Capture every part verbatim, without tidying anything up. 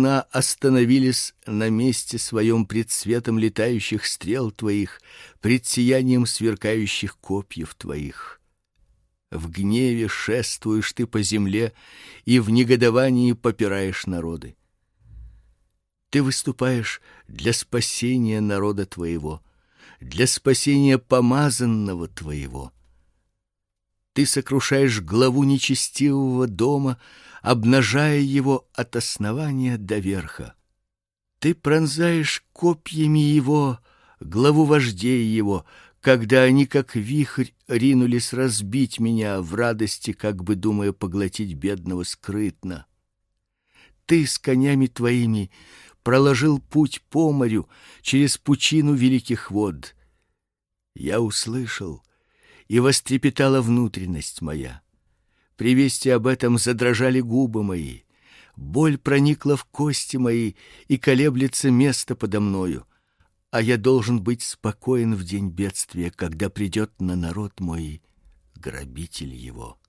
волна остановились на месте своем пред светом летающих стрел твоих, пред сиянием сверкающих копьев твоих. В гневе шествуешь ты по земле и в негодовании попираешь народы. Ты выступаешь для спасения народа твоего, для спасения помазанного твоего. Ты сокрушаешь главу нечестивого дома, обнажая его от основания до верха. Ты пронзаешь копьями его главу вождей его, когда они, как вихрь, ринулись разбить меня в радости, как бы думая поглотить бедного скрытно. Ты с конями твоими проложил путь по морю через пучину великих вод. Я услышал, и вострепетала внутренность моя. При вести об этом задрожали губы мои. Боль проникла в кости мои, и колеблется место подо мною. А я должен быть спокоен в день бедствия, когда придет на народ мой грабитель его.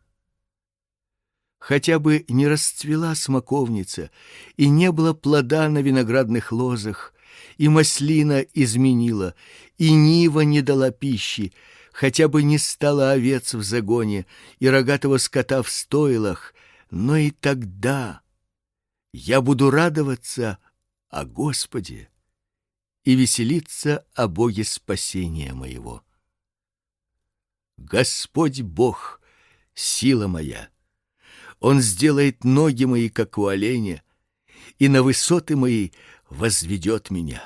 Хотя бы не расцвела смоковница, и не было плода на виноградных лозах, и маслина изменила, и нива не дала пищи, хотя бы не стало овец в загоне и рогатого скота в стойлах, но и тогда я буду радоваться о Господе и веселиться о Боге спасения моего. Господь Бог — сила моя. Он сделает ноги мои, как у оленя, и на высоты мои возведет меня.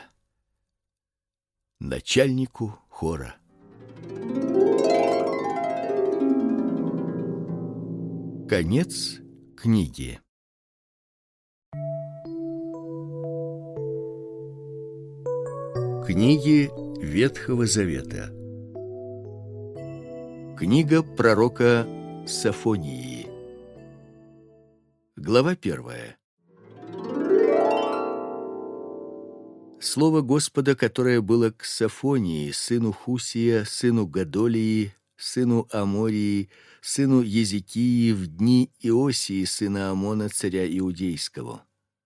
Начальнику хора. Конец книги. Книги Ветхого Завета. Книга пророка Софонии. Глава первая. Слово Господа, которое было к Софонии, сыну Хусия, сыну Годолии, сыну Амории, сыну Езекии в дни Иосии, сына Амона, царя иудейского.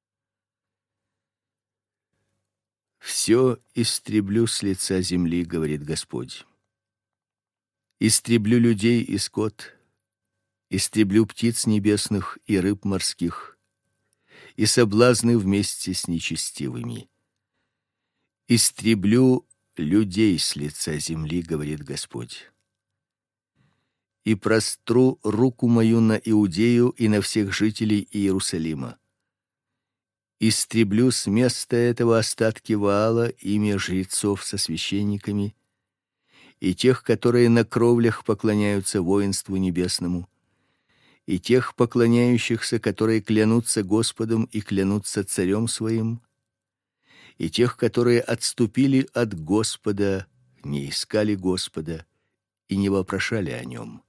«Все истреблю с лица земли, — говорит Господь. Истреблю людей и скот, истреблю птиц небесных и рыб морских, и соблазны вместе с нечестивыми. Истреблю людей с лица земли, — говорит Господь. И простру руку мою на Иудею и на всех жителей Иерусалима. Истреблю с места этого остатки Ваала, имя жрецов со священниками, и тех, которые на кровлях поклоняются воинству небесному, и тех поклоняющихся, которые клянутся Господом и клянутся царем своим, и тех, которые отступили от Господа, не искали Господа и не вопрошали о нем.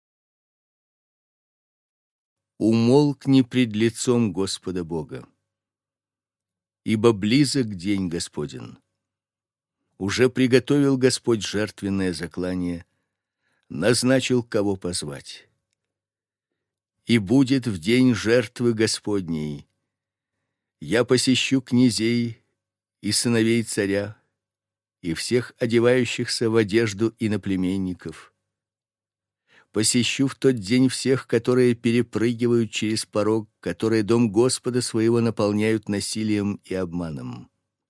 Умолкни пред лицом Господа Бога, ибо близок день Господень. Уже приготовил Господь жертвенное заклание, назначил, кого позвать. И будет в день жертвы Господней. Я посещу князей и сыновей царя, и всех одевающихся в одежду иноплеменников. Посещу в тот день всех, которые перепрыгивают через порог, которые дом Господа своего наполняют насилием и обманом.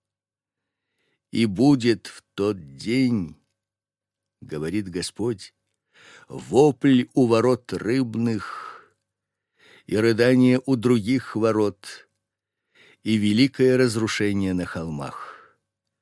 И будет в тот день, — говорит Господь, — вопль у ворот рыбных и рыдание у других ворот, и великое разрушение на холмах.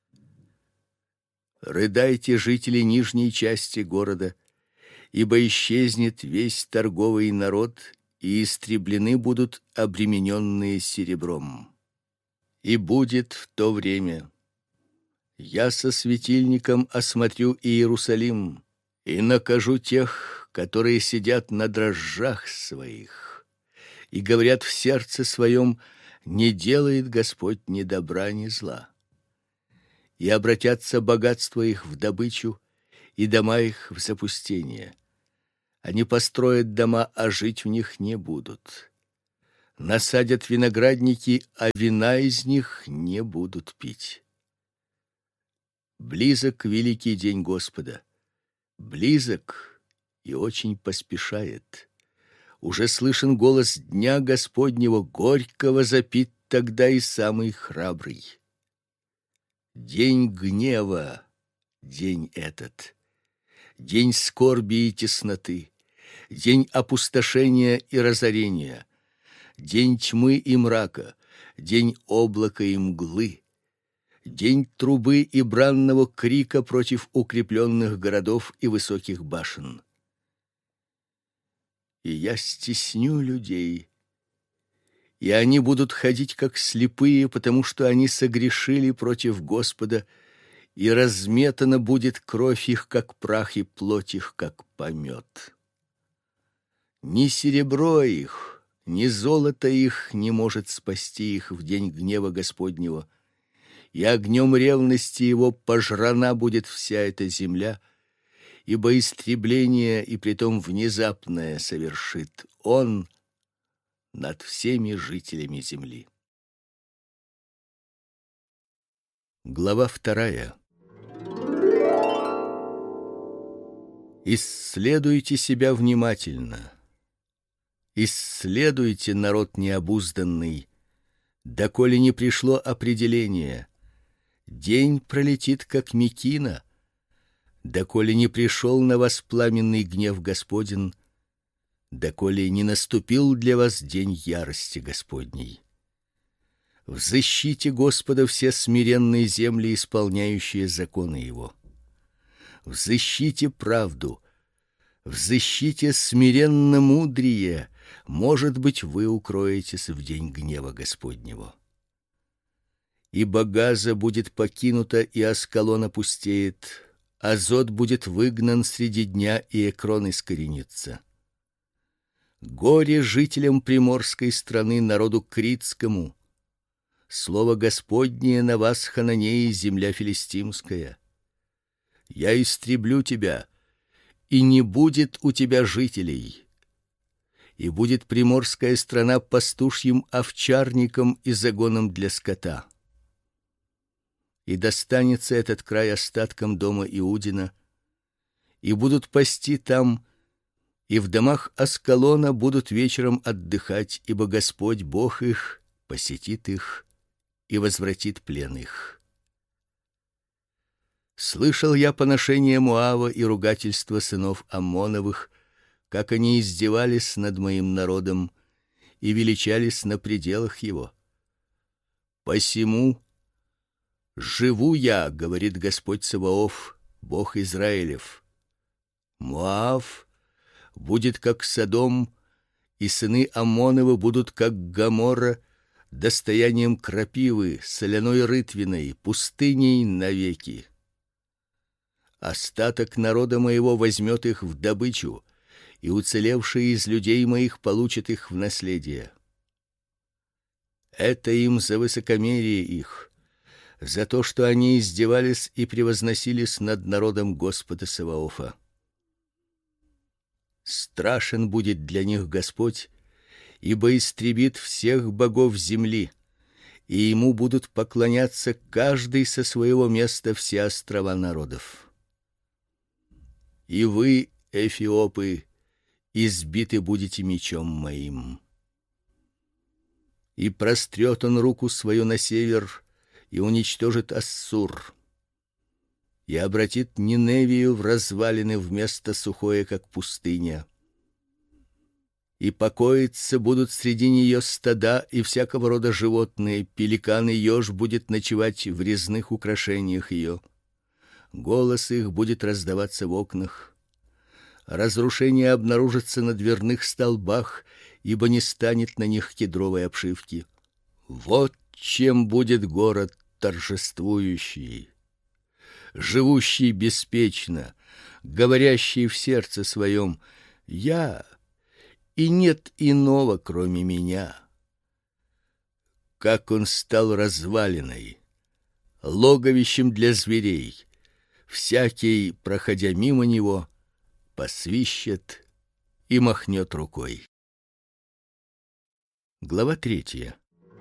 Рыдайте, жители нижней части города, ибо исчезнет весь торговый народ, и истреблены будут обремененные серебром. И будет в то время: я со светильником осмотрю Иерусалим и накажу тех, которые сидят на дрожжах своих и говорят в сердце своем: не делает Господь ни добра, ни зла. И обратятся богатства их в добычу, и дома их в запустение. Они построят дома, а жить в них не будут. насадят виноградники, а вина из них не будут пить. Близок великий день Господа, близок и очень поспешает. Уже слышен голос дня Господнего, горького запит тогда и самый храбрый. День гнева, день этот, день скорби и тесноты, день опустошения и разорения, день тьмы и мрака, день облака и мглы, день трубы и бранного крика против укрепленных городов и высоких башен. И я стесню людей, и они будут ходить как слепые, потому что они согрешили против Господа, и разметана будет кровь их, как прах, и плоть их, как помет. Ни серебро их, ни золото их не может спасти их в день гнева Господнего, и огнем ревности его пожрана будет вся эта земля, ибо истребление, и притом внезапное, совершит он над всеми жителями земли. Глава вторая. Исследуйте себя внимательно. Исследуйте, народ необузданный, доколе не пришло определение. День пролетит, как мекина, доколе не пришел на вас пламенный гнев Господень, доколе не наступил для вас день ярости Господней. Взыщите Господа все смиренные земли, исполняющие законы Его. Взыщите правду, взыщите смиренно мудрие, может быть, вы укроетесь в день гнева Господнего. Ибо Газа будет покинута, и Аскалон опустеет, Азот будет выгнан среди дня, и Экрон искоренится. Горе жителям приморской страны, народу критскому! Слово Господнее на вас, Хананеи, земля филистимская. Я истреблю тебя, и не будет у тебя жителей. И будет приморская страна пастушьим овчарником и загоном для скота. И достанется этот край остаткам дома Иудина, и будут пасти там, и в домах Аскалона будут вечером отдыхать, ибо Господь Бог их посетит их и возвратит плен их. Слышал я поношение Моава и ругательство сынов Аммоновых, как они издевались над моим народом и величались на пределах его. Посему живу я, говорит Господь Саваоф, Бог Израилев. Моав будет как Содом, и сыны Аммоновы будут как Гоморра, достоянием крапивы, соляной рытвиной, пустыней навеки. Остаток народа моего возьмет их в добычу, и уцелевшие из людей моих получат их в наследие. Это им за высокомерие их, за то, что они издевались и превозносились над народом Господа Саваофа. Страшен будет для них Господь, ибо истребит всех богов земли, и ему будут поклоняться каждый со своего места все острова народов. И вы, эфиопы, избиты будете мечом моим. И прострет он руку свою на север, и уничтожит Ассур, и обратит Ниневию в развалины, вместо сухое, как пустыня. И покоиться будут среди нее стада и всякого рода животные, пеликан и еж будет ночевать в резных украшениях ее. Голос их будет раздаваться в окнах. Разрушение обнаружится на дверных столбах, ибо не станет на них кедровой обшивки. Вот чем будет город торжествующий, живущий беспечно, говорящий в сердце своем: я, и нет иного, кроме меня. Как он стал развалиной, логовищем для зверей. Всякий, проходя мимо него, посвищет и махнет рукой. Глава третья.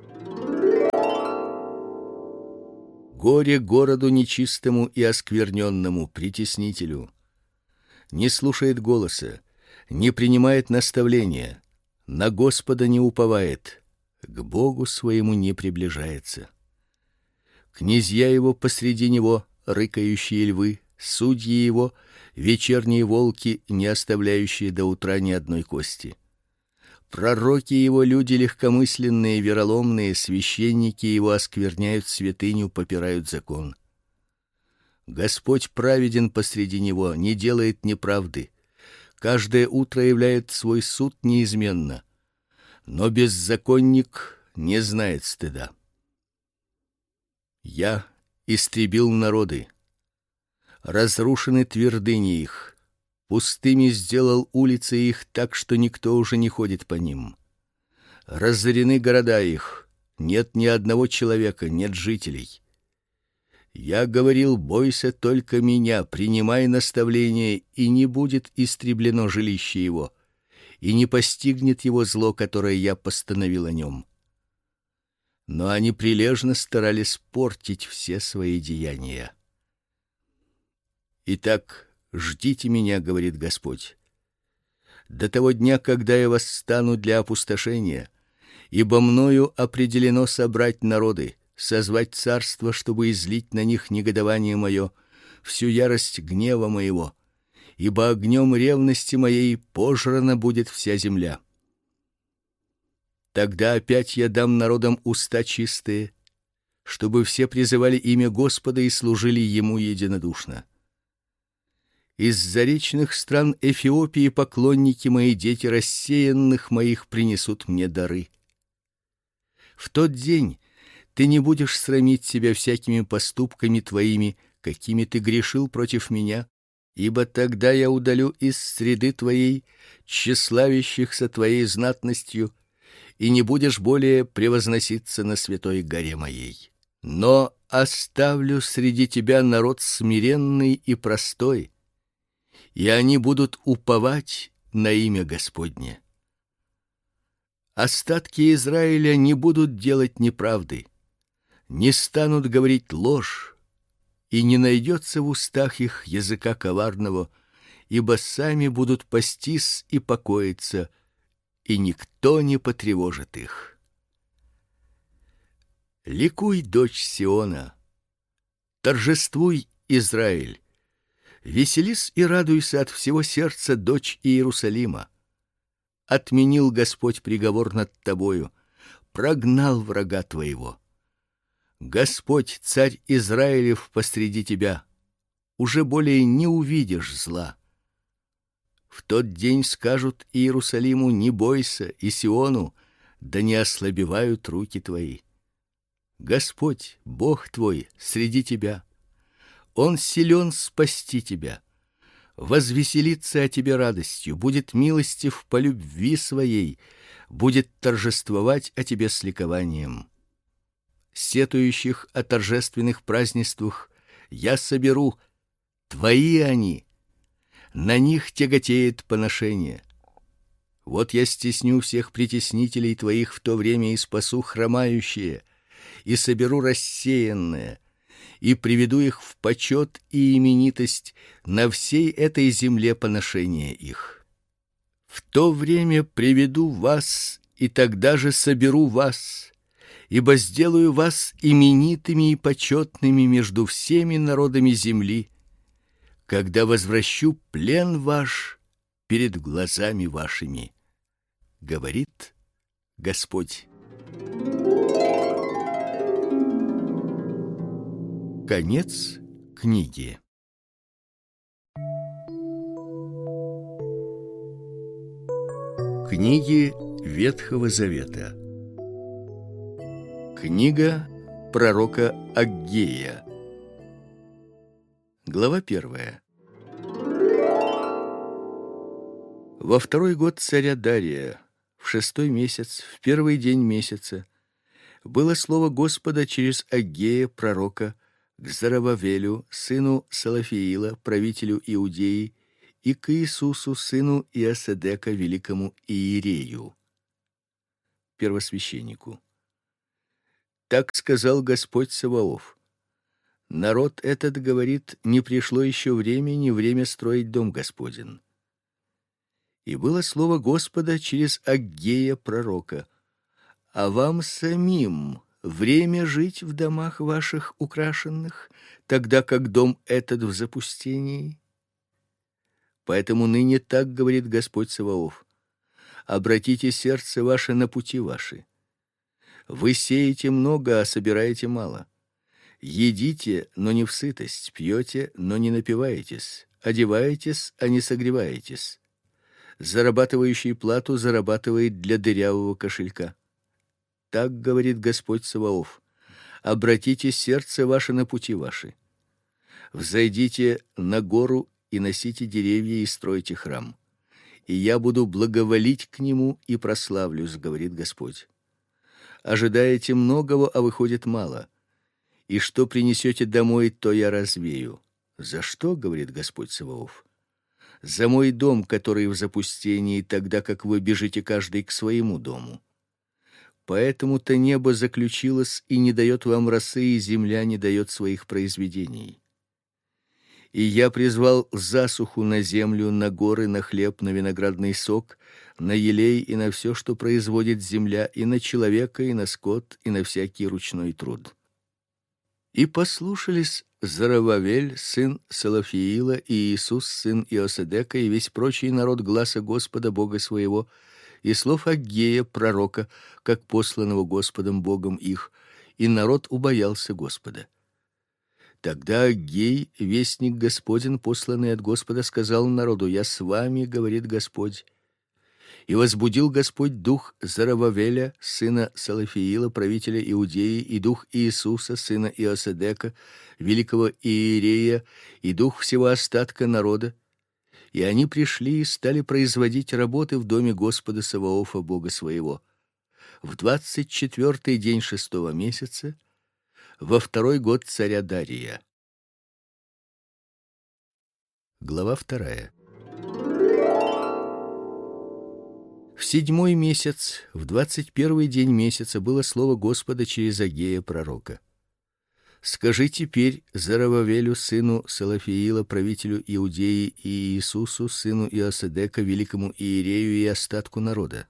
Горе городу нечистому и оскверненному, притеснителю. Не слушает голоса, не принимает наставления, на Господа не уповает, к Богу своему не приближается. Князья его посреди него, рыкающие львы, судьи его, вечерние волки, не оставляющие до утра ни одной кости. Пророки его люди легкомысленные, вероломные, священники его оскверняют святыню, попирают закон. Господь праведен посреди него, не делает неправды. Каждое утро являет свой суд неизменно, но беззаконник не знает стыда. Я истребил народы, разрушены твердыни их. Пустыми сделал улицы их так, что никто уже не ходит по ним. Разорены города их, нет ни одного человека, нет жителей. Я говорил: бойся только меня, принимай наставление, и не будет истреблено жилище его, и не постигнет его зло, которое я постановил о нем. Но они прилежно старались портить все свои деяния. Итак, ждите меня, говорит Господь, до того дня, когда я восстану для опустошения, ибо мною определено собрать народы, созвать царство, чтобы излить на них негодование мое, всю ярость гнева моего, ибо огнем ревности моей пожрана будет вся земля. Тогда опять я дам народам уста чистые, чтобы все призывали имя Господа и служили ему единодушно. Из заречных стран Эфиопии поклонники мои, дети рассеянных моих, принесут мне дары. В тот день ты не будешь срамить себя всякими поступками твоими, какими ты грешил против меня, ибо тогда я удалю из среды твоей тщеславящихся твоей знатностью, и не будешь более превозноситься на святой горе моей. Но оставлю среди тебя народ смиренный и простой, и они будут уповать на имя Господне. Остатки Израиля не будут делать неправды, не станут говорить ложь, и не найдется в устах их языка коварного, ибо сами будут пастись и покоиться, и никто не потревожит их. Ликуй, дочь Сиона, торжествуй, Израиль. Веселись и радуйся от всего сердца, дочь Иерусалима. Отменил Господь приговор над тобою, прогнал врага твоего. Господь, царь Израилев, посреди тебя. Уже более не увидишь зла. В тот день скажут Иерусалиму: не бойся, и Сиону: да не ослабевают руки твои. Господь, Бог твой, среди тебя. Он силен спасти тебя, возвеселится о тебе радостью, будет милостив по любви своей, будет торжествовать о тебе с ликованием. Сетующих о торжественных празднествах я соберу, твои они, на них тяготеет поношение. Вот я стесню всех притеснителей твоих в то время и спасу хромающие, и соберу рассеянное, и приведу их в почет и именитость на всей этой земле поношения их. В то время приведу вас, и тогда же соберу вас, ибо сделаю вас именитыми и почетными между всеми народами земли, когда возвращу плен ваш перед глазами вашими, говорит Господь. Конец книги. Книги Ветхого Завета. Книга пророка Аггея. Глава первая. Во второй год царя Дария, в шестой месяц, в первый день месяца, было слово Господа через Аггея пророка к Зоробавелю, сыну Салафиила, правителю Иудеи, и к Иисусу, сыну Иоседека, великому иерею. первосвященнику: так сказал Господь Саваоф: народ этот говорит, не пришло еще время, не время строить дом Господень. И было слово Господа через Аггея пророка: а вам самим время жить в домах ваших украшенных, тогда как дом этот в запустении. Поэтому ныне так говорит Господь Саваоф: обратите сердце ваше на пути ваши. Вы сеете много, а собираете мало. Едите, но не в сытость, пьете, но не напиваетесь, одеваетесь, а не согреваетесь. Зарабатывающий плату зарабатывает для дырявого кошелька. Так говорит Господь Саваоф: обратите сердце ваше на пути ваши. Взойдите на гору и носите деревья и стройте храм, и я буду благоволить к нему и прославлюсь, говорит Господь. Ожидаете многого, а выходит мало. И что принесете домой, то я развею. За что, говорит Господь Саваоф? За мой дом, который в запустении, тогда как вы бежите каждый к своему дому. Поэтому-то небо заключилось и не дает вам росы, и земля не дает своих произведений. И я призвал засуху на землю, на горы, на хлеб, на виноградный сок, на елей и на все, что производит земля, и на человека, и на скот, и на всякий ручной труд. И послушались Зоровавель, сын Салафиила, и Иисус, сын Иосседека, и весь прочий народ гласа Господа Бога своего, и слов Аггея, пророка, как посланного Господом Богом их, и народ убоялся Господа. Тогда Аггей, вестник Господень, посланный от Господа, сказал народу: я с вами, говорит Господь. И возбудил Господь дух Зоровавеля, сына Салафиила, правителя Иудеи, и дух Иисуса, сына Иосседека, великого иерея, и дух всего остатка народа. И они пришли и стали производить работы в доме Господа Саваофа, Бога своего. В двадцать четвертый день шестого месяца, во второй год царя Дария. Глава вторая. В седьмой месяц, в двадцать первый день месяца, было слово Господа через Аггея пророка: скажи теперь Зоровавелю, сыну Салафиила, правителю Иудеи, и Иисусу, сыну Иосседека, великому иерею, и остатку народа: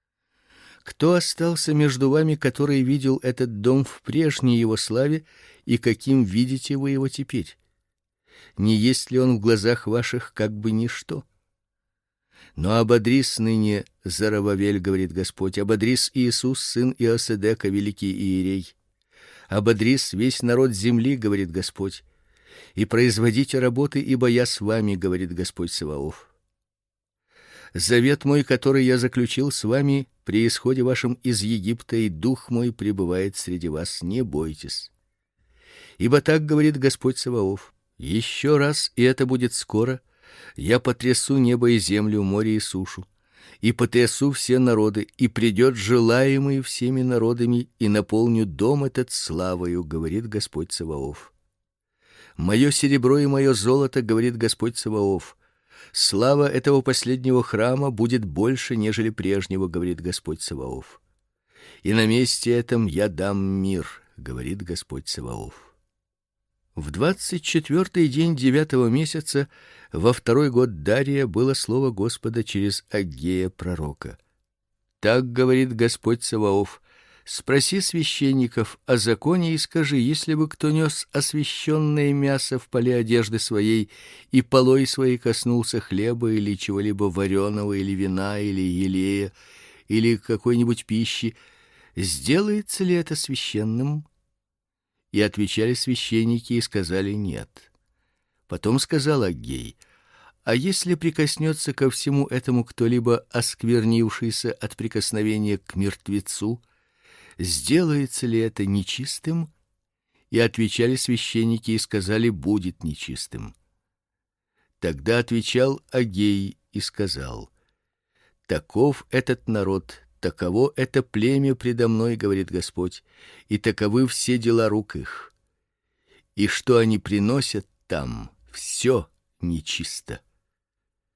кто остался между вами, который видел этот дом в прежней его славе, и каким видите вы его теперь? Не есть ли он в глазах ваших как бы ничто? Но ободрись ныне, Зоровавель, говорит Господь, ободрись Иисус, сын Иосседека, великий иерей. Ободрись весь народ земли, говорит Господь, и производите работы, ибо я с вами, говорит Господь Саваоф. Завет мой, который я заключил с вами при исходе вашем из Египта, и дух мой пребывает среди вас, не бойтесь. Ибо так говорит Господь Саваоф: еще раз, и это будет скоро, я потрясу небо и землю, море и сушу, и потрясу все народы, и придет желаемый всеми народами, и наполню дом этот славою, говорит Господь Саваоф. Мое серебро и мое золото, говорит Господь Саваоф, слава этого последнего храма будет больше, нежели прежнего, говорит Господь Саваоф. И на месте этом я дам мир, говорит Господь Саваоф. В двадцать четвертый день девятого месяца, во второй год Дария, было слово Господа через Аггея пророка: так говорит Господь Саваоф: спроси священников о законе и скажи, если бы кто нес освященное мясо в поле одежды своей и полой своей коснулся хлеба или чего-либо вареного, или вина, или елея, или какой-нибудь пищи, сделается ли это священным? И отвечали священники и сказали: нет. Потом сказал Аггей: а если прикоснется ко всему этому кто-либо, осквернившийся от прикосновения к мертвецу, сделается ли это нечистым? И отвечали священники и сказали: будет нечистым. Тогда отвечал Аггей и сказал: таков этот народ, таково это племя предо мной, говорит Господь, и таковы все дела рук их. И что они приносят там, все нечисто.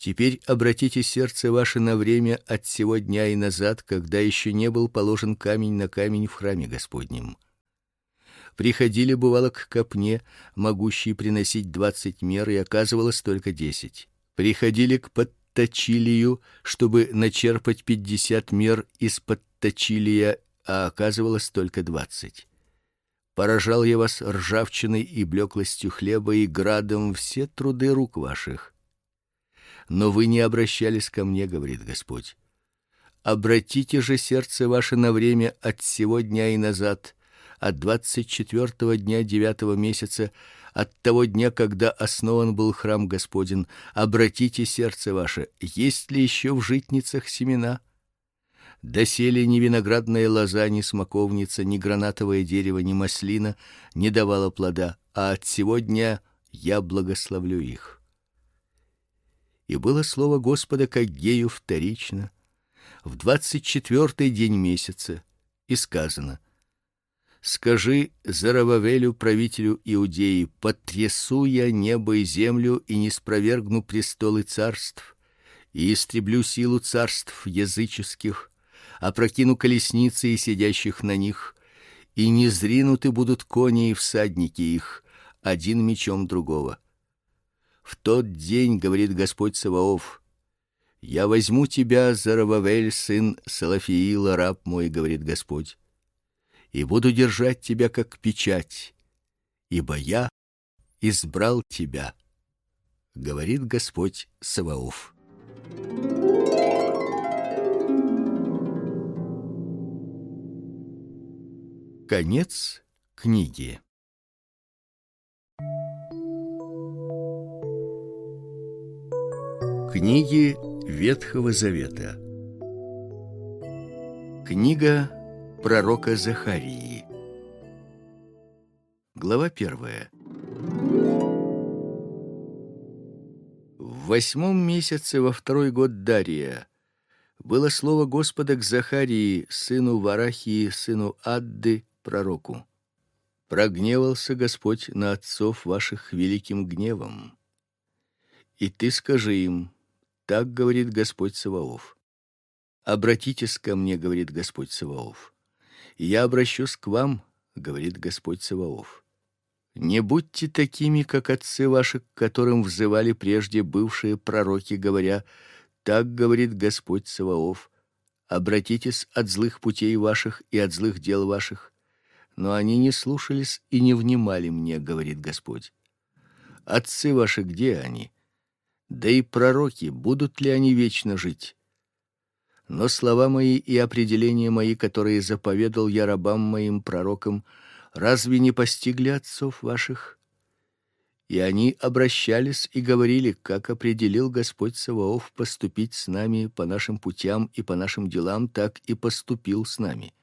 Теперь обратите сердце ваше на время от сего дня и назад, когда еще не был положен камень на камень в храме Господнем. Приходили бывало к копне, могущей приносить двадцать мер, и оказывалось только десять. Приходили к подточилию, чтобы начерпать пятьдесят мер из подточилия, а оказывалось только двадцать. Поражал я вас ржавчиной и блеклостью хлеба и градом все труды рук ваших. Но вы не обращались ко мне, говорит Господь. Обратите же сердце ваше на время от сего дня и назад, от двадцать четвёртого дня девятого месяца, от того дня, когда основан был храм Господень. Обратите сердце ваше. Есть ли еще в житницах семена? Доселе ни виноградная лоза, ни смоковница, ни гранатовое дерево, ни маслина не давало плода, а от сего дня я благословлю их. И было слово Господа к Аггею вторично, в двадцать четвёртый день месяца, и сказано: скажи Зоровавелю, правителю Иудеи: потрясу я небо и землю и ниспровергну престолы царств, и истреблю силу царств языческих, опрокину колесницы и сидящих на них, и низринуты будут кони и всадники их, один мечом другого. В тот день, говорит Господь Саваоф, я возьму тебя, Зоровавель, сын Салафиила, раб мой, говорит Господь, и буду держать тебя как печать, ибо я избрал тебя, говорит Господь Саваоф. Конец книги. Книги Ветхого Завета. Книга пророка Захарии. Глава первая. В восьмом месяце во второй год Дария было слово Господа к Захарии, сыну Варахии, сыну Адды, пророку. Прогневался Господь на отцов ваших великим гневом. И ты скажи им: так говорит Господь Саваоф. Обратитесь ко мне, говорит Господь Саваоф. И я обращусь к вам, говорит Господь Саваоф. Не будьте такими, как отцы ваши, к которым взывали прежде бывшие пророки, говоря: так говорит Господь Саваоф. Обратитесь от злых путей ваших и от злых дел ваших. Но они не слушались и не внимали мне, говорит Господь. Отцы ваши, где они? Да и пророки, будут ли они вечно жить? Но слова мои и определения мои, которые заповедал я рабам моим пророкам, разве не постигли отцов ваших? И они обращались и говорили: как определил Господь Саваоф поступить с нами по нашим путям и по нашим делам, так и поступил с нами.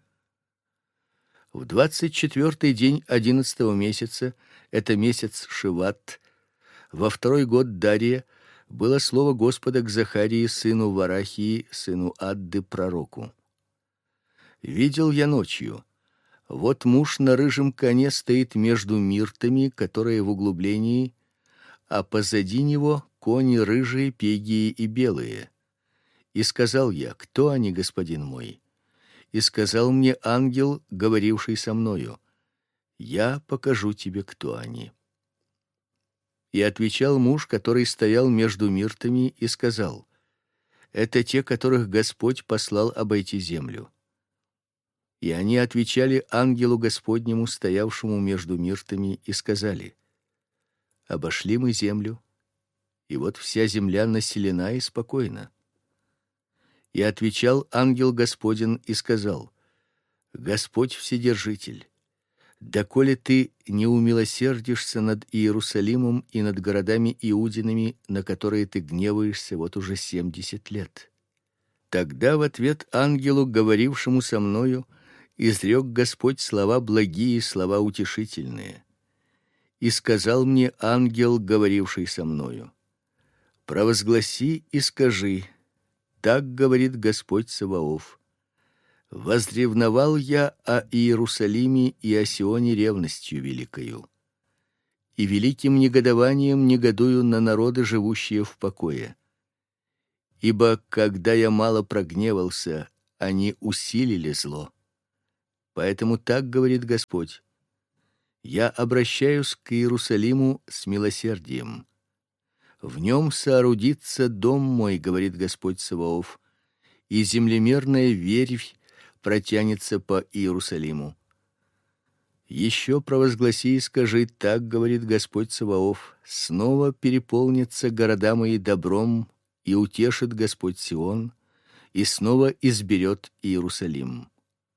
В двадцать четвёртый день одиннадцатого месяца, это месяц Шиват, во второй год Дария, было слово Господа к Захарии, сыну Варахии, сыну Адды, пророку. Видел я ночью: вот муж на рыжем коне стоит между миртами, которые в углублении, а позади него кони рыжие, пегие и белые. И сказал я: кто они, господин мой? И сказал мне ангел, говоривший со мною: я покажу тебе, кто они. И отвечал муж, который стоял между миртами, и сказал: это те, которых Господь послал обойти землю. И они отвечали ангелу Господнему, стоявшему между миртами, и сказали: обошли мы землю, и вот вся земля населена и спокойна. И отвечал ангел Господень и сказал: Господь Вседержитель, доколе ты не умилосердишься над Иерусалимом и над городами Иудиными, на которые ты гневаешься вот уже семьдесят лет? Тогда в ответ ангелу, говорившему со мною, изрек Господь слова благие, слова утешительные. И сказал мне ангел, говоривший со мною: провозгласи и скажи: так говорит Господь Саваоф: возревновал я о Иерусалиме и о Сионе ревностью великою, и великим негодованием негодую на народы, живущие в покое. Ибо когда я мало прогневался, они усилили зло. Поэтому так говорит Господь: я обращаюсь к Иерусалиму с милосердием. В нем соорудится дом мой, говорит Господь Саваоф, и землемерная вервь протянется по Иерусалиму. Еще провозгласи и скажи: так говорит Господь Саваоф: снова переполнятся города мои добром, и утешит Господь Сион, и снова изберет Иерусалим.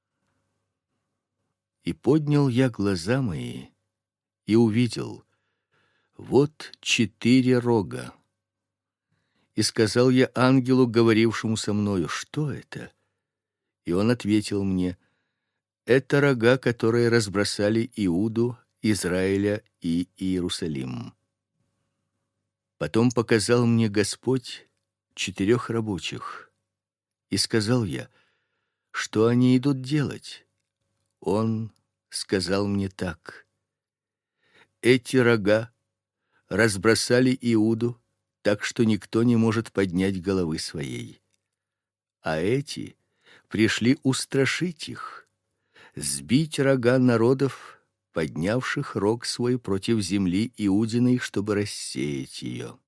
И поднял я глаза мои и увидел: вот четыре рога. И сказал я ангелу, говорившему со мною: что это? И он ответил мне: это рога, которые разбросали Иуду, Израиля и Иерусалим. Потом показал мне Господь четырех рабочих, и сказал я: что они идут делать? Он сказал мне так: эти рога разбросали Иуду, так что никто не может поднять головы своей. А эти пришли устрашить их, сбить рога народов, поднявших рог свой против земли Иудиной, чтобы рассеять ее.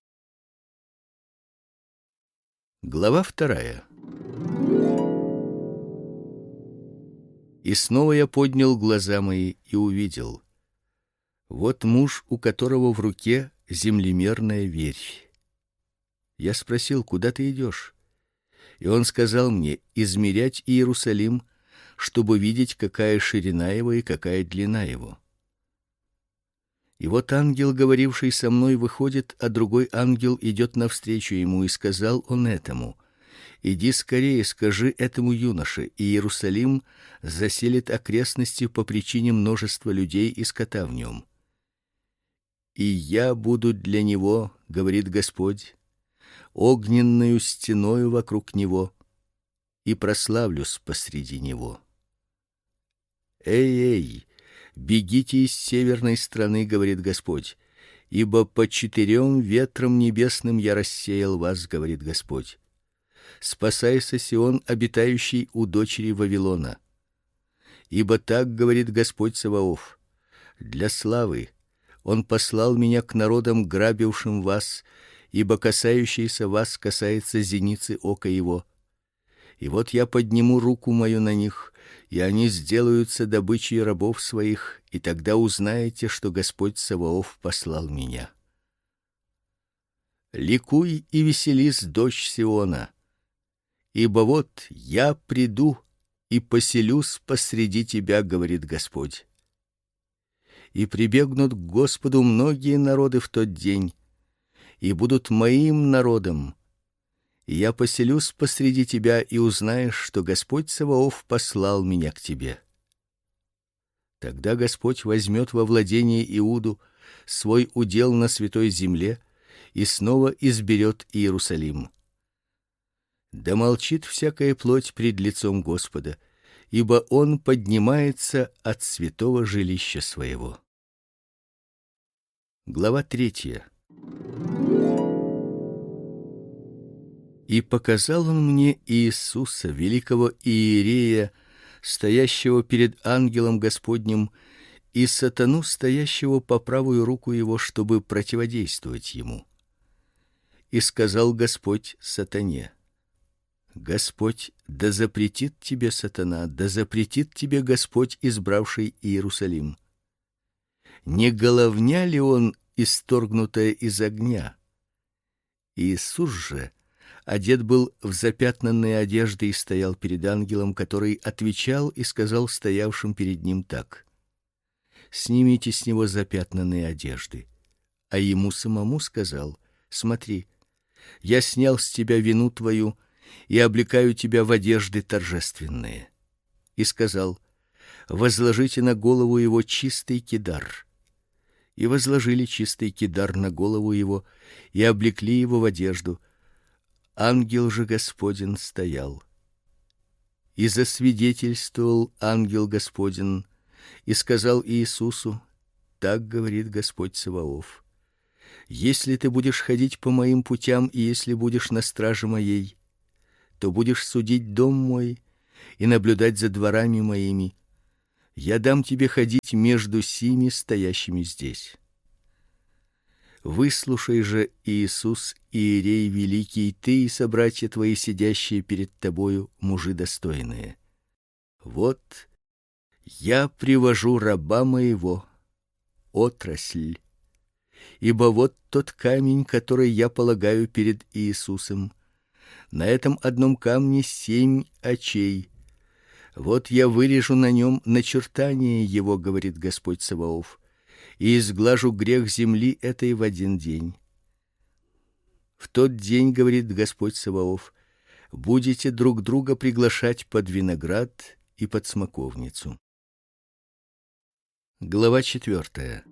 Глава вторая. И снова я поднял глаза мои и увидел: вот муж, у которого в руке землемерная вервь. Я спросил: куда ты идешь? И он сказал мне: измерять Иерусалим, чтобы видеть, какая ширина его и какая длина его. И вот ангел, говоривший со мной, выходит, а другой ангел идет навстречу ему, и сказал он этому: иди скорее, скажи этому юноше: Иерусалим заселит окрестности по причине множества людей и скота в нем. И я буду для него, говорит Господь, огненною стеною вокруг него, и прославлюсь посреди него. Эй-эй, бегите из северной страны, говорит Господь, ибо по четырем ветрам небесным я рассеял вас, говорит Господь. Спасайся, Сион, обитающий у дочери Вавилона. Ибо так говорит Господь Саваоф: для славы Он послал меня к народам, грабившим вас, ибо касающийся вас касается зеницы ока его. И вот я подниму руку мою на них, и они сделаются добычей рабов своих, и тогда узнаете, что Господь Саваоф послал меня. Ликуй и веселись, дочь Сиона, ибо вот я приду и поселюсь посреди тебя, говорит Господь. И прибегнут к Господу многие народы в тот день, и будут моим народом. И я поселюсь посреди тебя, и узнаешь, что Господь Саваоф послал меня к тебе. Тогда Господь возьмет во владение Иуду, свой удел на святой земле, и снова изберет Иерусалим. Да молчит всякая плоть пред лицом Господа, ибо Он поднимается от святого жилища своего. Глава третья. И показал он мне Иисуса, великого иерея, стоящего перед ангелом Господним, и сатану, стоящего по правую руку его, чтобы противодействовать ему. И сказал Господь сатане: Господь да запретит тебе, сатана, да запретит тебе Господь, избравший Иерусалим. Не головня ли он, исторгнутая из огня? Иисус же одет был в запятнанные одежды и стоял перед ангелом, который отвечал и сказал стоявшим перед ним так: снимите с него запятнанные одежды. А ему самому сказал: смотри, я снял с тебя вину твою и облекаю тебя в одежды торжественные. И сказал: возложите на голову его чистый кидар. И возложили чистый кидар на голову его и облекли его в одежду. Ангел же Господень стоял. И засвидетельствовал ангел Господень и сказал Иисусу: так говорит Господь Саваоф: Если ты будешь ходить по моим путям, и если будешь на страже моей, то будешь судить дом мой и наблюдать за дворами моими. Я дам тебе ходить между сими стоящими здесь. Выслушай же, Иисус, иерей великий, ты и собратья твои, сидящие перед тобою, мужи достойные. Вот я привожу раба моего, отрасль. Ибо вот тот камень, который я полагаю перед Иисусом. На этом одном камне семь очей. Вот я вырежу на нем начертание его, говорит Господь Саваоф, и изглажу грех земли этой в один день. В тот день, говорит Господь Саваоф, будете друг друга приглашать под виноград и под смоковницу. Глава четвертая.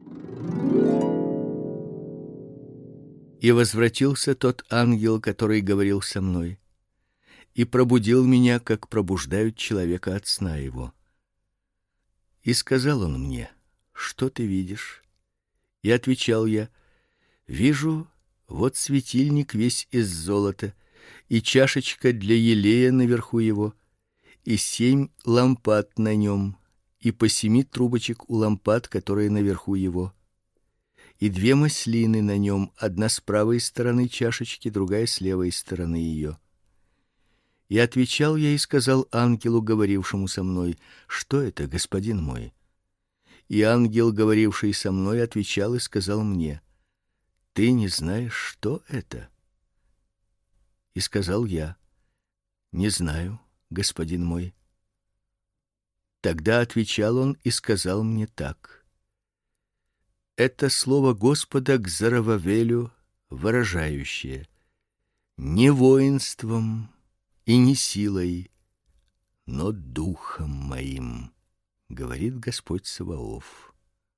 И возвратился тот ангел, который говорил со мной, и пробудил меня, как пробуждают человека от сна его. И сказал он мне: что ты видишь? И отвечал я: вижу, вот светильник весь из золота, и чашечка для елея наверху его, и семь лампад на нем, и по семи трубочек у лампад, которые наверху его, и две маслины на нем, одна с правой стороны чашечки, другая с левой стороны ее. И отвечал я и сказал ангелу, говорившему со мной: что это, господин мой? И ангел, говоривший со мной, отвечал и сказал мне: ты не знаешь, что это? И сказал я: не знаю, господин мой. Тогда отвечал он и сказал мне так: это слово Господа к Зарававелю, выражающее: не воинством и не силой, но духом моим, говорит Господь Саваоф.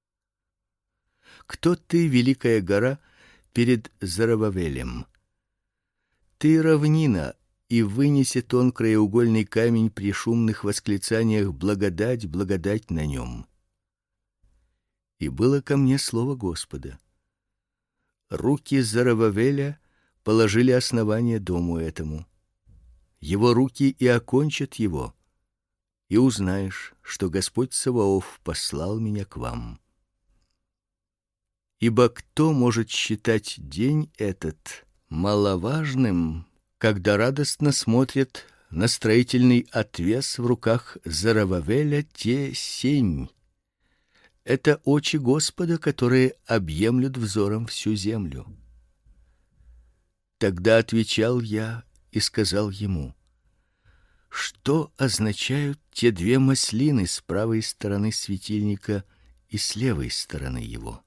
Кто ты, великая гора, перед Зарававелем? Ты равнина, и вынесет он краеугольный камень при шумных восклицаниях: благодать, благодать на нем. И было ко мне слово Господа: руки Зарававеля положили основание дому этому. Его руки и окончат его, и узнаешь, что Господь Саваоф послал меня к вам. Ибо кто может считать день этот маловажным, когда радостно смотрят на строительный отвес в руках Зарававеля те семь? Это очи Господа, которые объемлют взором всю землю. Тогда отвечал я и сказал ему: что означают те две маслины с правой стороны светильника и с левой стороны его?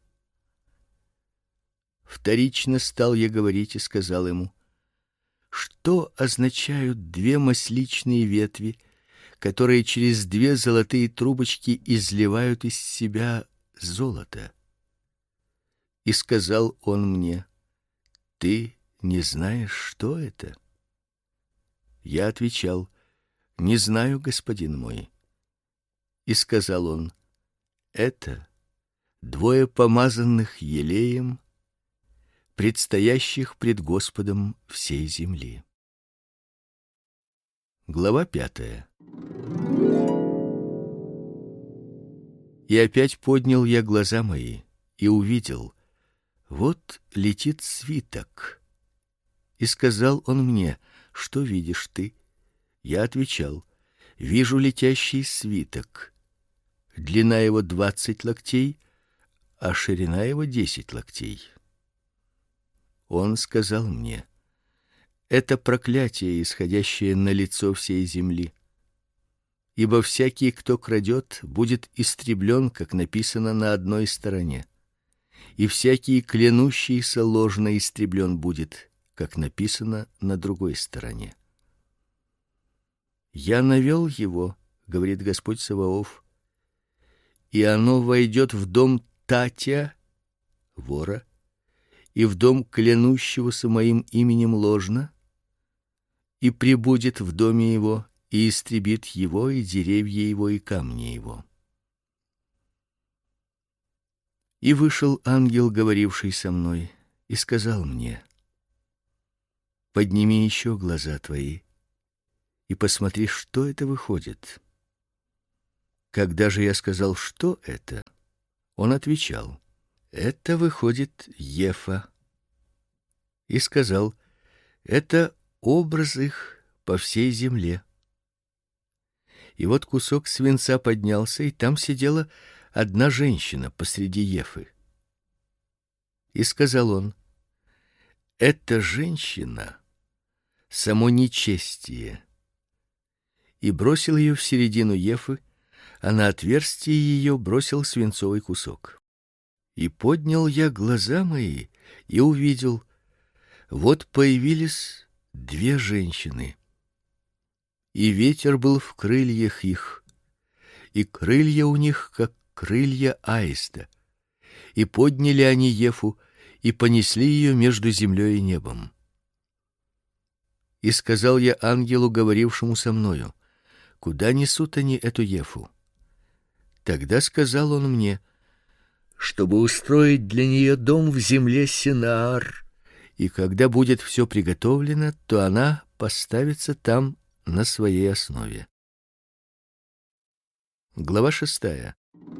Вторично стал я говорить и сказал ему: что означают две масличные ветви, которые через две золотые трубочки изливают из себя золото? И сказал он мне: ты не знаешь, что это? Я отвечал: не знаю, господин мой. И сказал он: это двое помазанных елеем, предстоящих пред Господом всей земли. Глава пятая. И опять поднял я глаза мои и увидел: вот летит свиток. И сказал он мне: что видишь ты? Я отвечал: вижу летящий свиток. Длина его двадцать локтей, а ширина его десять локтей. Он сказал мне: это проклятие, исходящее на лицо всей земли. Ибо всякий, кто крадет, будет истреблен, как написано на одной стороне, и всякий, клянущийся ложно, истреблен будет, как написано на другой стороне. Я навел его, говорит Господь Саваоф, и оно войдет в дом Татя, вора, и в дом клянущегося моим именем ложно, и прибудет в доме его, и истребит его, и деревья его, и камни его. И вышел ангел, говоривший со мной, и сказал мне: подними еще глаза твои и посмотри, что это выходит. Когда же я сказал, что это, он отвечал: это выходит Ефа. И сказал: это образ их по всей земле. И вот кусок свинца поднялся, и там сидела одна женщина посреди Ефы. И сказал он: эта женщина само нечестие. И бросил ее в середину Ефы, а на отверстие ее бросил свинцовый кусок. И поднял я глаза мои и увидел: вот появились две женщины. И ветер был в крыльях их, и крылья у них как крылья аиста. И подняли они Ефу и понесли ее между землей и небом. И сказал я ангелу, говорившему со мною: куда несут они эту Ефу? Тогда сказал он мне: чтобы устроить для нее дом в земле Синаар, и когда будет все приготовлено, то она поставится там на своей основе. Глава шестая.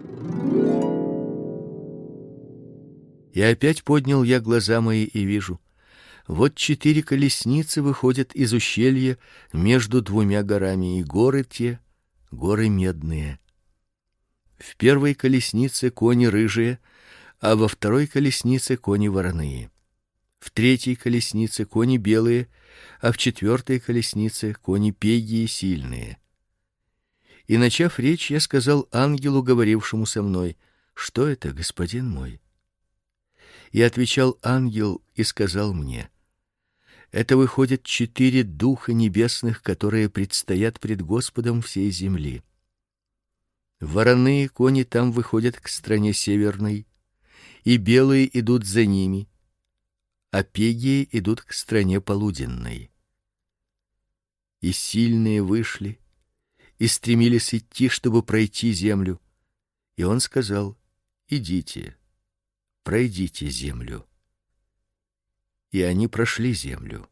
И опять поднял я глаза мои и вижу: вот четыре колесницы выходят из ущелья между двумя горами, и горы те горы медные. В первой колеснице кони рыжие, а во второй колеснице кони вороные. В третьей колеснице кони белые, а в четвертой колеснице кони пегие сильные. И начав речь, я сказал ангелу, говорившему со мной: что это, господин мой? И отвечал ангел и сказал мне: это выходят четыре духа небесных, которые предстоят пред Господом всей земли. Вороные кони там выходят к стране северной, и белые идут за ними, а пегие идут к стране полуденной. И сильные вышли и стремились идти, чтобы пройти землю. И он сказал: идите, пройдите землю. И они прошли землю.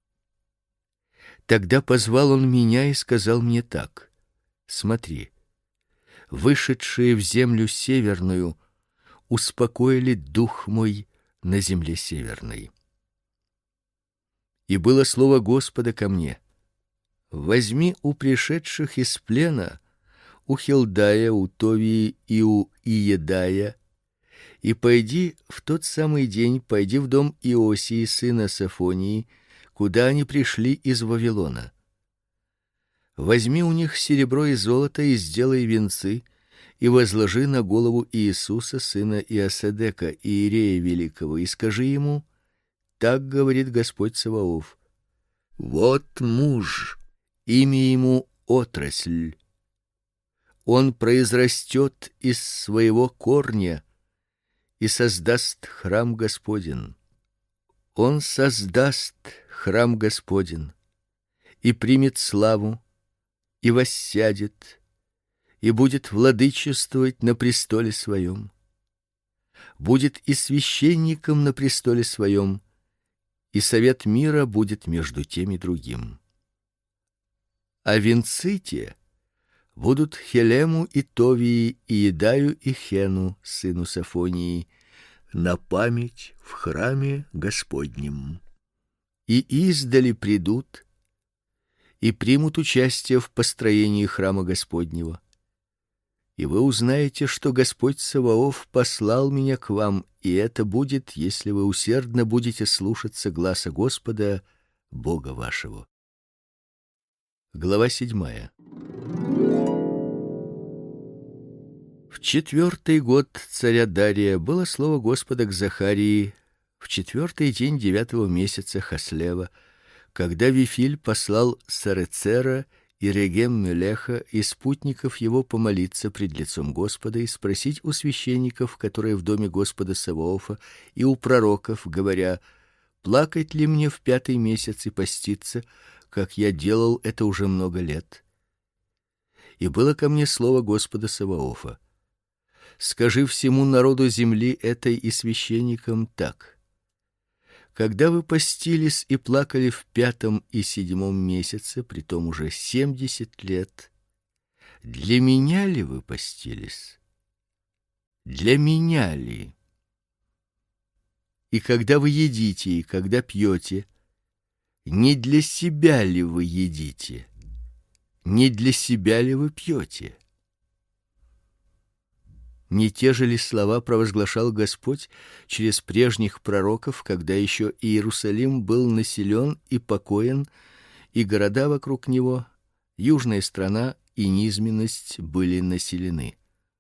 Тогда позвал он меня и сказал мне так: смотри, вышедшие в землю северную успокоили дух мой на земле северной. И было слово Господа ко мне: возьми у пришедших из плена, у Хилдая, у Товии и у Иедая, и пойди в тот самый день, пойди в дом Иосии сына Сафонии, куда они пришли из Вавилона. Возьми у них серебро и золото и сделай венцы, и возложи на голову Иисуса сына Иосадека, иерея великого, и скажи ему: так говорит Господь Саваоф: вот муж, имя ему Отрасль. Он произрастет из своего корня и создаст храм Господень. Он создаст храм Господень и примет славу, и воссядет, и будет владычествовать на престоле своем. Будет и священником на престоле своем, и совет мира будет между тем и другим. А венцы те будут Хелему и Товии и Едаю и Хену, сыну Сафонии, на память в храме Господнем. И издали придут и примут участие в построении храма Господнего. И вы узнаете, что Господь Саваоф послал меня к вам, и это будет, если вы усердно будете слушаться гласа Господа, Бога вашего. Глава седьмая. В четвертый год царя Дария было слово Господа к Захарии в четвертый день девятого месяца Хаслева, когда Вифиль послал Сарецера и Регем-Мелеха и спутников его помолиться пред лицом Господа и спросить у священников, которые в доме Господа Саваофа, и у пророков, говоря: плакать ли мне в пятый месяц и поститься, как я делал это уже много лет? И было ко мне слово Господа Саваофа: скажи всему народу земли этой и священникам так: Когда вы постились и плакали в пятом и седьмом месяце, притом уже семьдесят лет, для меня ли вы постились? Для меня ли? И когда вы едите, и когда пьете, не для себя ли вы едите? Не для себя ли вы пьете? Не те же ли слова провозглашал Господь через прежних пророков, когда еще Иерусалим был населен и покоен, и города вокруг него, южная страна и низменность были населены?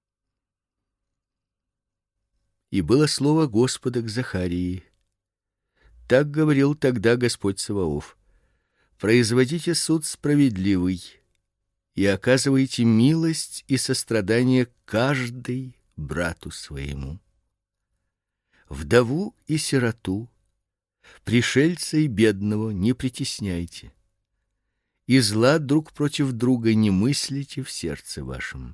И было слово Господа к Захарии. Так говорил тогда Господь Саваоф: производите суд справедливый и оказывайте милость и сострадание каждый брату своему. Вдову и сироту, пришельца и бедного не притесняйте, и зла друг против друга не мыслите в сердце вашем.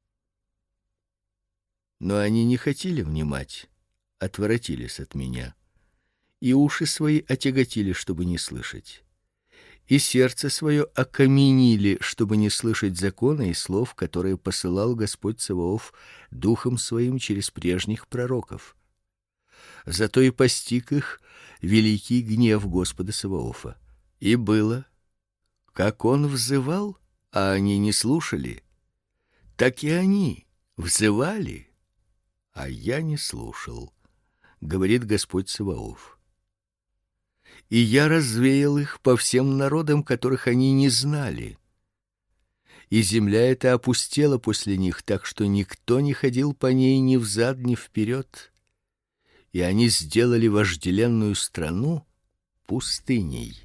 Но они не хотели внимать, отворотились от меня, и уши свои отяготили, чтобы не слышать, и сердце свое окаменили, чтобы не слышать закона и слов, которые посылал Господь Саваоф духом своим через прежних пророков. Зато и постиг их великий гнев Господа Саваофа. И было, как он взывал, а они не слушали, так и они взывали, а я не слушал, говорит Господь Саваоф. И я развеял их по всем народам, которых они не знали. И земля эта опустела после них, так что никто не ходил по ней ни взад, ни вперед. И они сделали вожделенную страну пустыней.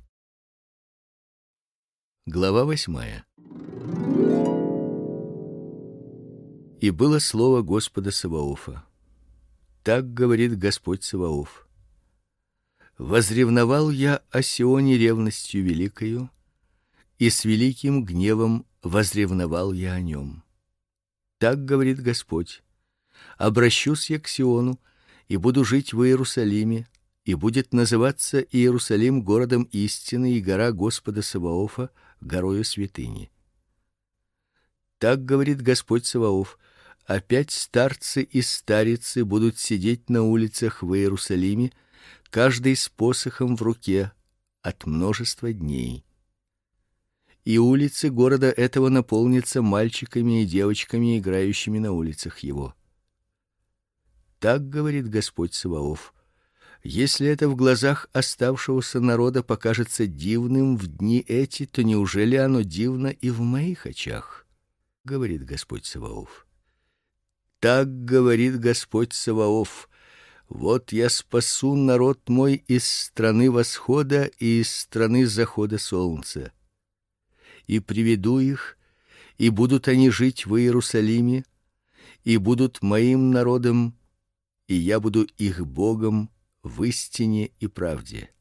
Глава восьмая. И было слово Господа Саваофа. Так говорит Господь Саваоф: возревновал я о Сионе ревностью великою, и с великим гневом возревновал я о нем. Так говорит Господь: обращусь я к Сиону и буду жить в Иерусалиме, и будет называться Иерусалим городом истины, и гора Господа Саваофа горою святыни. Так говорит Господь Саваоф: опять старцы и старицы будут сидеть на улицах в Иерусалиме, каждый с посохом в руке от множества дней. И улицы города этого наполнятся мальчиками и девочками, играющими на улицах его. Так говорит Господь Саваоф: если это в глазах оставшегося народа покажется дивным в дни эти, то неужели оно дивно и в моих очах? Говорит Господь Саваоф. Так говорит Господь Саваоф: вот я спасу народ мой из страны восхода и из страны захода солнца, и приведу их, и будут они жить в Иерусалиме, и будут моим народом, и я буду их Богом в истине и правде.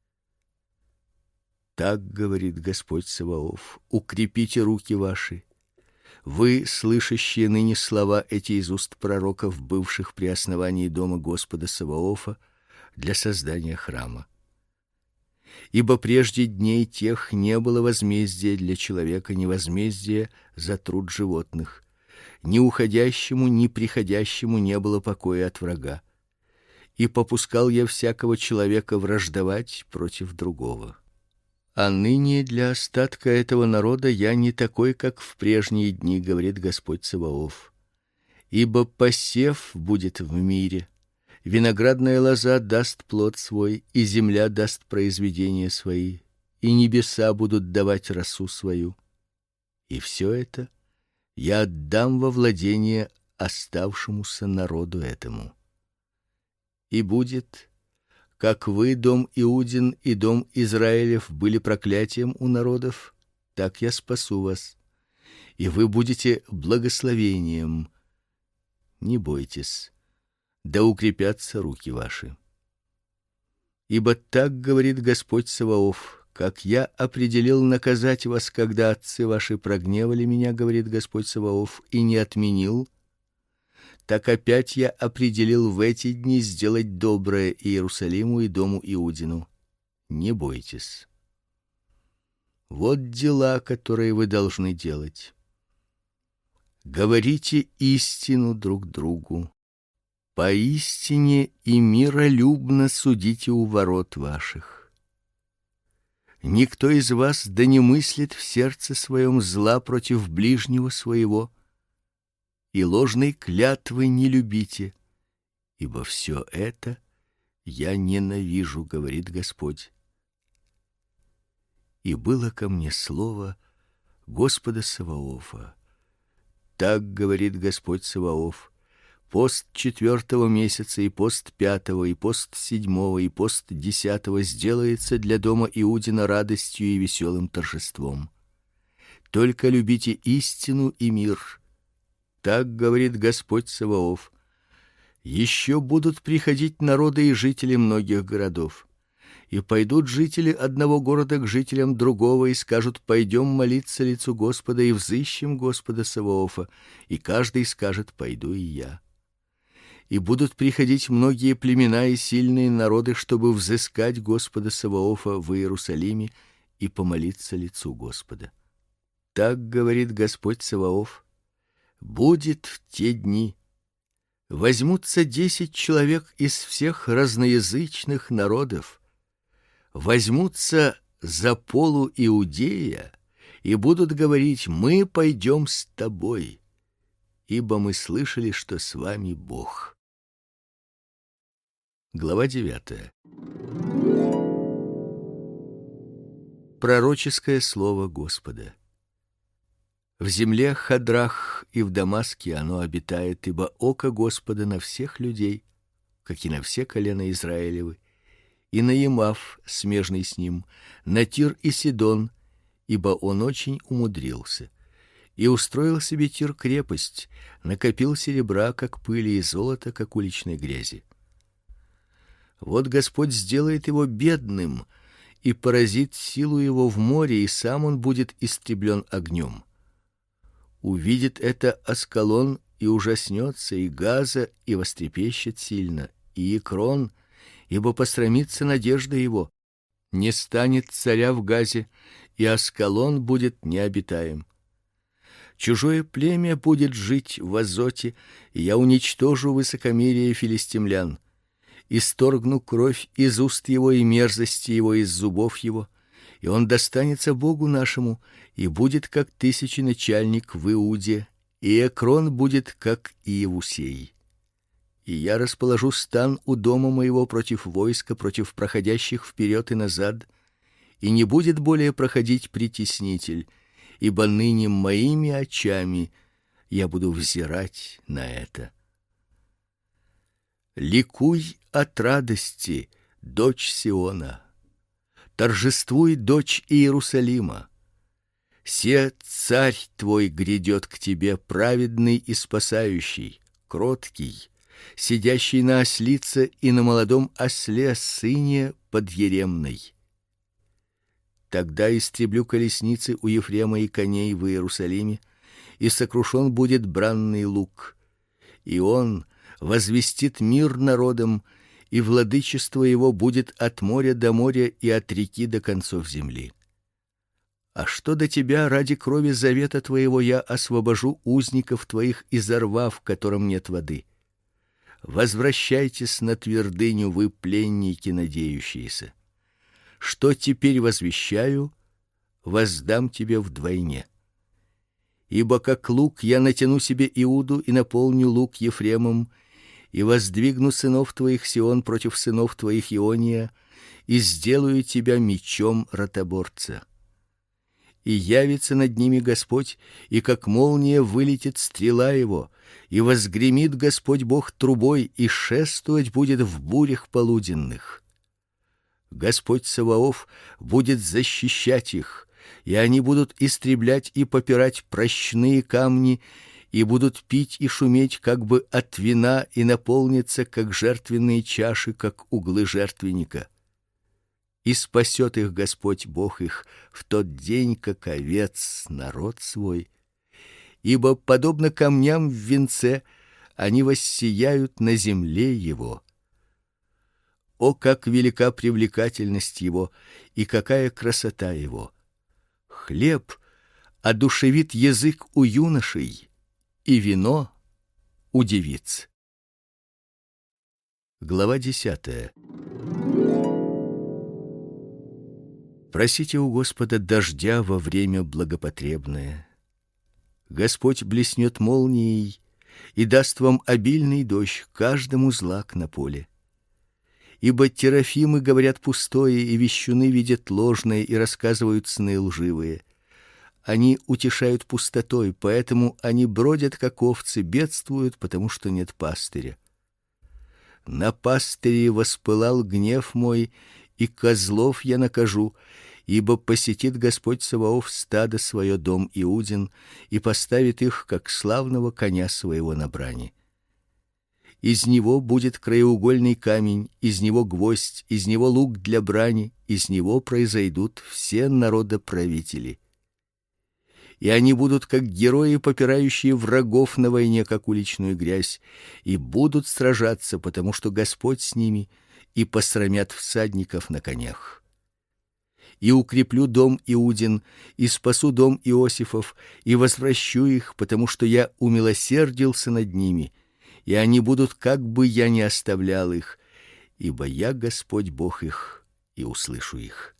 Так говорит Господь Саваоф: укрепите руки ваши, вы, слышащие ныне слова эти из уст пророков, бывших при основании дома Господа Саваофа для создания храма. Ибо прежде дней тех не было возмездия для человека, ни возмездия за труд животных, ни уходящему, ни приходящему не было покоя от врага. И попускал я всякого человека враждовать против другого. А ныне для остатка этого народа я не такой, как в прежние дни, говорит Господь Саваоф. Ибо посев будет в мире, виноградная лоза даст плод свой, и земля даст произведения свои, и небеса будут давать росу свою. И все это я отдам во владение оставшемуся народу этому. И будет, как вы, дом Иудин и дом Израилев, были проклятием у народов, так я спасу вас, и вы будете благословением. Не бойтесь, да укрепятся руки ваши. Ибо так говорит Господь Саваоф: как я определил наказать вас, когда отцы ваши прогневали меня, говорит Господь Саваоф, и не отменил, так опять я определил в эти дни сделать доброе Иерусалиму и дому Иудину. Не бойтесь. Вот дела, которые вы должны делать. Говорите истину друг другу. Поистине и миролюбно судите у ворот ваших. Никто из вас да не мыслит в сердце своем зла против ближнего своего, и ложной клятвы не любите, ибо все это я ненавижу, говорит Господь. И было ко мне слово Господа Саваофа. Так говорит Господь Саваоф: пост четвертого месяца и пост пятого и пост седьмого и пост десятого сделается для дома Иудина радостью и веселым торжеством. Только любите истину и мир. Так говорит Господь Саваоф. Еще будут приходить народы и жители многих городов. И пойдут жители одного города к жителям другого и скажут: пойдем молиться лицу Господа и взыщем Господа Саваофа. И каждый скажет: пойду и я. И будут приходить многие племена и сильные народы, чтобы взыскать Господа Саваофа в Иерусалиме и помолиться лицу Господа. Так говорит Господь Саваоф: будет в те дни, возьмутся десять человек из всех разноязычных народов, возьмутся за полу Иудея и будут говорить: мы пойдем с тобой, ибо мы слышали, что с вами Бог. Глава девятая. Пророческое слово Господа. В земле Хадрах и в Дамаске оно обитает, ибо око Господа на всех людей, как и на все колена Израилевы, и на Емав, смежный с ним, на Тир и Сидон, ибо он очень умудрился. И устроил себе Тир крепость, накопил серебра, как пыли, и золота, как уличной грязи. Вот Господь сделает его бедным и поразит силу его в море, и сам он будет истреблен огнем. Увидит это Аскалон и ужаснется, и Газа и вострепещет сильно, и Экрон, ибо посрамится надежда его. Не станет царя в Газе, и Аскалон будет необитаем. Чужое племя будет жить в Азоте, и я уничтожу высокомерие филистимлян. Исторгну кровь из уст его и мерзости его из зубов его, и он достанется Богу нашему, и будет как тысяченачальник в Иуде, и Экрон будет как Иевусей. И я расположу стан у дома моего против войска, против проходящих вперед и назад, и не будет более проходить притеснитель, ибо ныне моими очами я буду взирать на это. Ликуй от радости, дочь Сиона, торжествуй, дочь Иерусалима. Се царь твой грядет к тебе, праведный и спасающий, кроткий, сидящий на ослице и на молодом осле, сыне подъеремной. Тогда истреблю колесницы у Ефрема и коней в Иерусалиме, и сокрушен будет бранный лук, и он возвестит мир народам, и владычество его будет от моря до моря и от реки до концов земли. А что до тебя, ради крови завета твоего я освобожу узников твоих из рва, в котором нет воды. Возвращайтесь на твердыню, вы пленники надеющиеся. Что теперь возвещаю, воздам тебе вдвойне. Ибо как лук я натяну себе Иуду и наполню лук Ефремом, и воздвигну сынов твоих Сион против сынов твоих Иония, и сделаю тебя мечом ротоборца. И явится над ними Господь, и как молния вылетит стрела его, и возгремит Господь Бог трубой, и шествовать будет в бурях полуденных. Господь Саваоф будет защищать их, и они будут истреблять и попирать прощные камни, и будут пить и шуметь как бы от вина, и наполниться как жертвенные чаши, как углы жертвенника. И спасет их Господь Бог их в тот день, как овец народ свой, ибо подобно камням в венце они воссияют на земле его. О, как велика привлекательность его, и какая красота его! Хлеб одушевит язык у юношей, и вино у девиц. Глава десятая. Просите у Господа дождя во время благопотребное. Господь блеснет молнией и даст вам обильный дождь, каждому злак на поле. Ибо терафимы говорят пустое, и вещуны видят ложное и рассказывают сны лживые. Они утешают пустотой, поэтому они бродят как овцы, бедствуют, потому что нет пастыря. На пастыре воспылал гнев мой, и козлов я накажу, ибо посетит Господь Саваоф стадо свое, дом Иудин, и поставит их, как славного коня своего на брани. Из него будет краеугольный камень, из него гвоздь, из него лук для брани, из него произойдут все народоправители. И они будут как герои, попирающие врагов на войне, как уличную грязь, и будут сражаться, потому что Господь с ними, и посрамят всадников на конях. И укреплю дом Иудин, и спасу дом Иосифов, и возвращу их, потому что я умилосердился над ними, и они будут, как бы я ни оставлял их, ибо я Господь Бог их, и услышу их.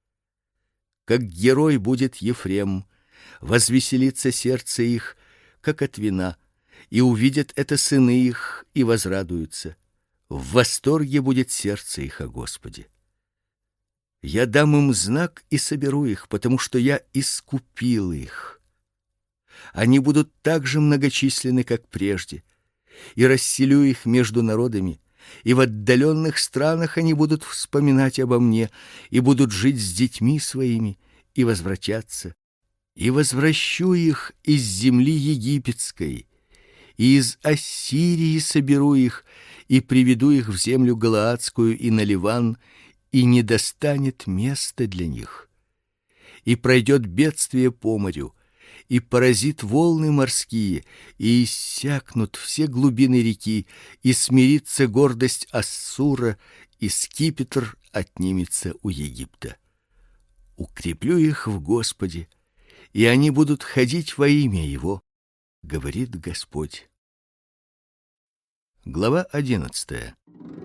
Как герой будет Ефрем, возвеселится сердце их, как от вина, и увидят это сыны их, и возрадуются. В восторге будет сердце их о Господе. Я дам им знак и соберу их, потому что я искупил их. Они будут так же многочисленны, как прежде, и расселю их между народами, и в отдаленных странах они будут вспоминать обо мне, и будут жить с детьми своими, и возвратятся. И возвращу их из земли египетской, и из Ассирии соберу их, и приведу их в землю галаадскую и на Ливан, и не достанет места для них. И пройдет бедствие по морю, и поразит волны морские, и иссякнут все глубины реки, и смирится гордость Ассура, и скипетр отнимется у Египта. Укреплю их в Господе, и они будут ходить во имя его, говорит Господь. Глава одиннадцатая.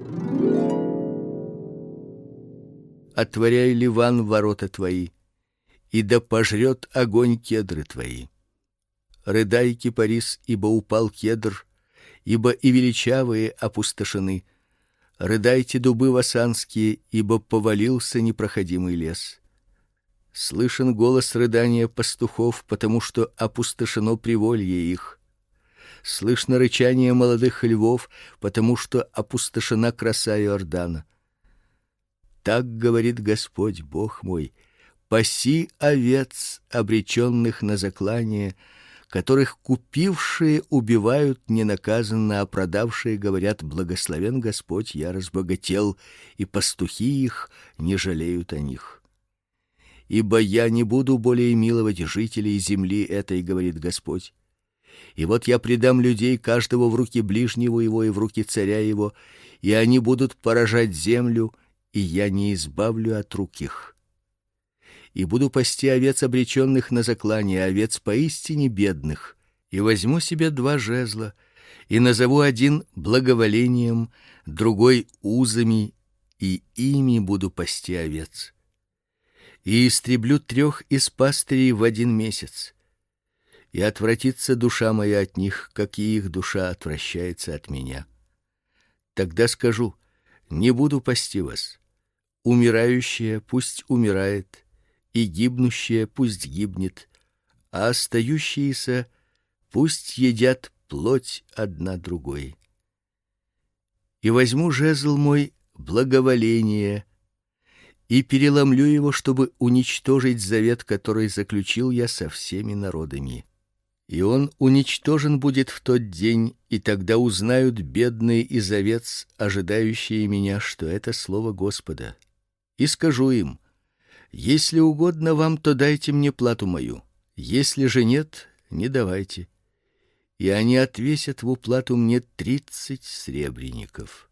Отворяй, Ливан, ворота твои, и да пожрет огонь кедры твои. Рыдай, кипарис, ибо упал кедр, ибо и величавые опустошены. Рыдайте, дубы васанские, ибо повалился непроходимый лес. Слышен голос рыдания пастухов, потому что опустошено приволье их. Слышно рычание молодых львов, потому что опустошена краса Иордана. Так говорит Господь Бог мой: паси овец, обреченных на заклание, которых купившие убивают ненаказанно, а продавшие говорят: благословен Господь, я разбогател, и пастухи их не жалеют о них. Ибо я не буду более миловать жителей земли этой, говорит Господь. И вот я предам людей каждого в руки ближнего его и в руки царя его, и они будут поражать землю, и я не избавлю от рук их. И буду пасти овец, обреченных на заклание, овец поистине бедных, и возьму себе два жезла, и назову один благоволением, другой узами, и ими буду пасти овец. И истреблю трех из пастырей в один месяц. И отвратится душа моя от них, как и их душа отвращается от меня. Тогда скажу: не буду пасти вас. Умирающая пусть умирает, и гибнущая пусть гибнет, а остающиеся пусть едят плоть одна другой. И возьму жезл мой благоволение и переломлю его, чтобы уничтожить завет, который заключил я со всеми народами. И он уничтожен будет в тот день, и тогда узнают бедные из овец, ожидающие меня, что это слово Господа. И скажу им: если угодно вам, то дайте мне плату мою, если же нет, не давайте. и они отвесят в уплату мне тридцать сребреников.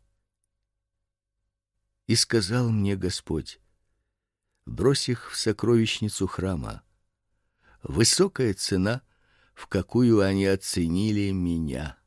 И сказал мне Господь: брось их в сокровищницу храма. Высокая цена, в какую они оценили меня.